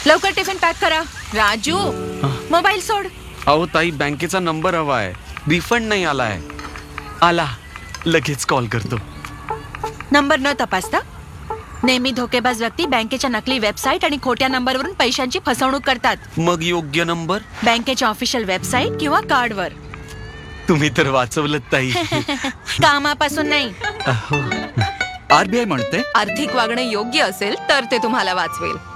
लवकर tiffin pack करा. Raju, mobile सोड. अहो ताई, बँकेचा नंबर हवा आहे. रिफंड नाही आलाय. आला, लगेच कॉल करतो. नंबर न तपासता नेहमी धोकेबाज व्यक्ती बँकेच्या नकली वेबसाईट आणि खोट्या नंबरवरून पैशांची फसवणूक करतात. मग योग्य नंबर? बँकेच्या ऑफिशियल वेबसाईट किंवा कार्डवर. तुम्ही तर वाचवलं ताई. कामापासून नाही. आरबीआय म्हणते, आर्थिक वागणं योग्य असेल तर ते तुम्हाला वाचवेल.